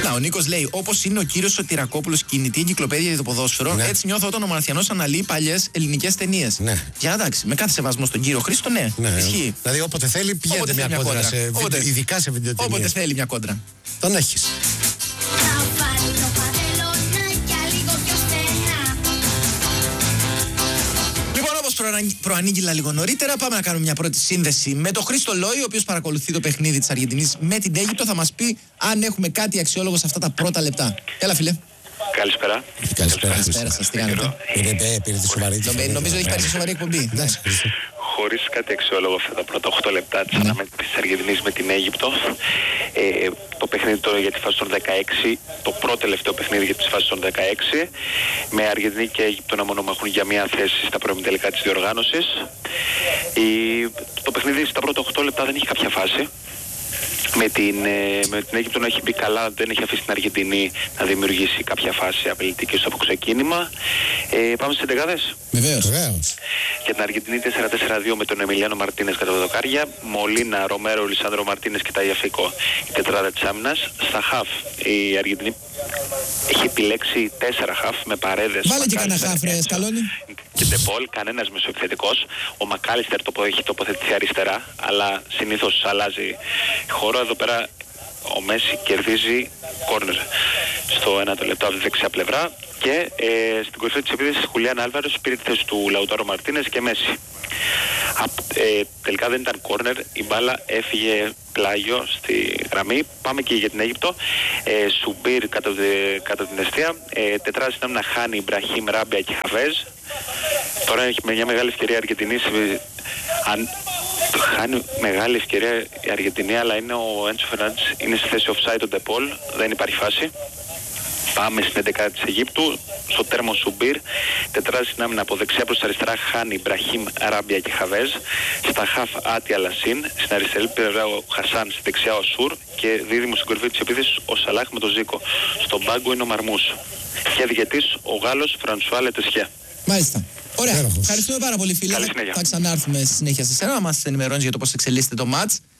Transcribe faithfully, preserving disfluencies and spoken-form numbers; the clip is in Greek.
Να, ο Νίκος λέει: όπως είναι ο κύριος Σωτηρακόπουλος κινητή εγκυκλοπαίδεια για το ποδόσφαιρο, ναι. έτσι νιώθω όταν ο Μαρθιανός αναλύει παλιές ελληνικές ταινίες. Ναι. Για εντάξει, με κάθε σεβασμό στον κύριο Χρήστο, ναι. ναι. Ισχύει. Δηλαδή, όποτε θέλει, πηγαίνετε μια, μια κόντρα. κόντρα. Σε, όποτε, ειδικά σε βιντεοτενίες. Όποτε θέλει μια κόντρα. Τον έχεις. Προανήγγυλα λίγο νωρίτερα. Πάμε να κάνουμε μια πρώτη σύνδεση με τον Χρήστο Λόι, ο οποίος παρακολουθεί το παιχνίδι της Αργεντινής με την Αίγυπτο. Θα μας πει αν έχουμε κάτι αξιόλογο σε αυτά τα πρώτα λεπτά. Έλα, φίλε. Καλησπέρα. Καλησπέρα. Καλησπέρα σας, τι κάνετε? Πήρε τη σοβαρή. Νομίζω έχει πάρει τη σοβαρή εκπομπή. Χωρίς κάτι αξιόλογο αυτά τα πρώτα οκτώ λεπτά της αναμέτρησης της Αργεντινής με την Αίγυπτο. Ε, το παιχνίδι τώρα για τη φάση των δεκαέξι, το πρώτο τελευταίο παιχνίδι για τη φάση των δεκαέξι, με Αργεντινή και Αίγυπτο να μονομαχούν για μια θέση στα προημιτελικά της διοργάνωσης. Η, το παιχνίδι στα πρώτα οκτώ λεπτά δεν έχει κάποια φάση. Με την, με την Αίγυπτο να έχει μπει καλά, δεν έχει αφήσει την Αργεντινή να δημιουργήσει κάποια φάση απειλητική στο ξεκίνημα. Ε, πάμε στις εντεγάδες. Βεβαίως. Για την Αργεντινή τέσσερα τέσσερα δύο με τον Εμιλιάνο Μαρτίνες κατά τα δοκάρια, Μολίνα, Ρομέρο, Λισάνδρο Μαρτίνες και Ταγιαφικό, η τετράδα της άμυνας. Στα χαφ η Αργεντινή έχει επιλέξει τέσσερα χαφ με παρέδες. Βάλε και κανένα χαφ, ρε Σκαλόνι. Και Ντεπόλ, κανένας μεσοεπιθετικός. Ο Μακάλιστερ το έχει τοποθετηθεί αριστερά, αλλά συνήθως αλλάζει χώρο. Εδώ πέρα ο Μέση κερδίζει κόρνερ στο ένα το λεπτό από τη δεξιά πλευρά και ε, στην κορυφή της επίθεσης Χουλιάν Άλβαρος πήρε τη θέση του Λαουτάρο Μαρτίνες και Μέση. Α, ε, τελικά δεν ήταν κόρνερ, η μπάλα έφυγε πλάγιο στη γραμμή. Πάμε και για την Αίγυπτο. Ε, Σουμπίρ κατά, κατά την αιστεία. Ε, τετράδες ήταν να χάνει Ιμπραχήμ, Ράμπια και Χαβέζ. Τώρα έχει μια μεγάλη ευκαιρία η Αργεντινή. Αν χάνει μεγάλη ευκαιρία η Αργεντινή, αλλά είναι ο Έντσο Φερνάντες, είναι στη θέση offside ο Ντεπόλ, δεν υπάρχει φάση. Πάμε στην έντεκα της Αιγύπτου, στο τέρμο Σουμπίρ, τετράδες στην άμυνα από δεξιά προς αριστερά χάνει Ιμπραχήμ, Ράμπια και Χαβέζ. Στα χαφ Άτι Αλασίν, στην αριστερή πλευρά ο Χασάν, στη δεξιά ο Σουρ και δίδυμο στην κορυφή της επίθεσης ο Σαλάχ με τον Ζίκο. Στον πάγκο είναι ο Μαρμούς. Και διαιτής ο Γάλλος Φρανσουά Λετεσιέ. Μάλιστα. Ωραία. Ευχαριστούμε πάρα πολύ, φίλε. Καλή συνέχεια. Θα ξανάρθουμε στη συνέχεια σε σένα να μας ενημερώνεις για το πώς εξελίσσεται το μάτς.